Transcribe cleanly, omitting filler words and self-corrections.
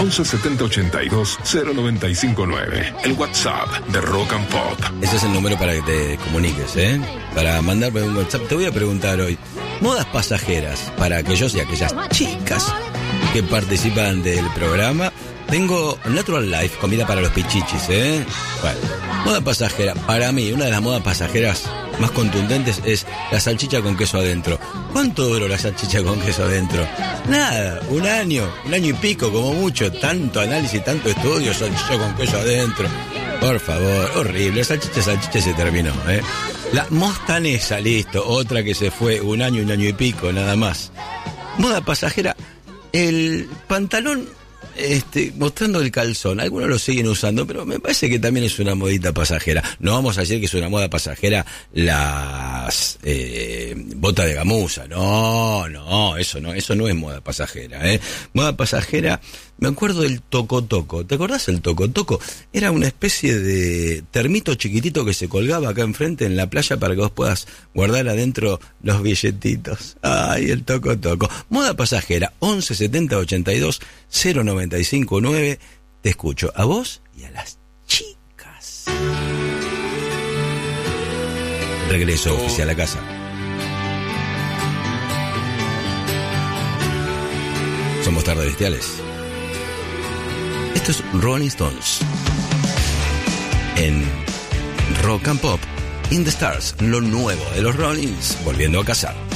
11 70 82 0959. El WhatsApp de Rock and Pop. Ese es el número para que te comuniques, para mandarme un WhatsApp. Te voy a preguntar hoy, modas pasajeras para aquellos y aquellas chicas que participan del programa. Tengo Natural Life, comida para los pichichis, Bueno, moda pasajera. Para mí, una de las modas pasajeras más contundentes es la salchicha con queso adentro. ¿Cuánto duró la salchicha con queso adentro? Nada, un año y pico como mucho. Tanto análisis, tanto estudio, salchicha con queso adentro. Por favor, horrible. Salchicha se terminó, La mostanesa, listo. Otra que se fue un año y pico, nada más. Moda pasajera, el pantalón mostrando el calzón. Algunos lo siguen usando, pero me parece que también es una modita pasajera. No vamos a decir que es una moda pasajera las botas de gamuza. No, eso no es moda pasajera, Moda pasajera, me acuerdo del toco-toco. ¿Te acordás del toco-toco? Era una especie de termito chiquitito que se colgaba acá enfrente en la playa para que vos puedas guardar adentro los billetitos. Ay, el toco-toco. Moda pasajera, 11 70 82 0959. Te escucho a vos y a las chicas. Regreso oficial a casa. Somos tarde bestiales. Esto es Rolling Stones en Rock and Pop in the Stars, lo nuevo de los Rollins, volviendo a casa.